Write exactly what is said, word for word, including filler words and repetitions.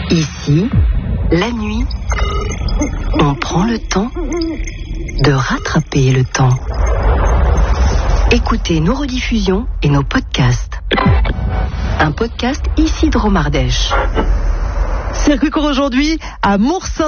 Ici, la nuit, on prend le temps de rattraper le temps. Écoutez nos rediffusions et nos podcasts. Un podcast Isidro Mardèche. Circuit court aujourd'hui à Moursin.